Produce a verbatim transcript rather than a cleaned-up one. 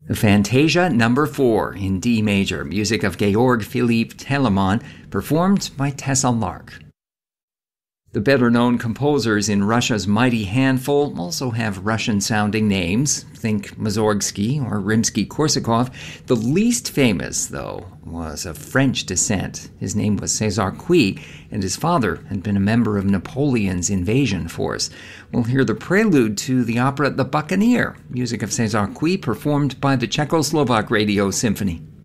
Fantasia number four in D major, music of Georg Philipp Telemann, performed by Tessa Lark. The better-known composers in Russia's mighty handful also have Russian-sounding names. Think Mussorgsky or Rimsky-Korsakov. The least famous, though, was of French descent. His name was César Cui, and his father had been a member of Napoleon's invasion force. We'll hear the prelude to the opera The Buccaneer, music of César Cui, performed by the Czechoslovak Radio Symphony.